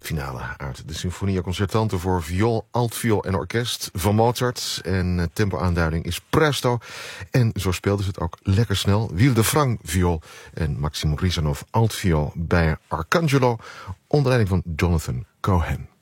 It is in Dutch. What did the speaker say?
finale uit de Sinfonia Concertante voor viool, altviool en orkest van Mozart. En tempoaanduiding is presto. En zo speelden ze het ook lekker snel. Wilde-Frank viool en Maxim Rizanov altviool bij Arcangelo onder leiding van Jonathan Cohen.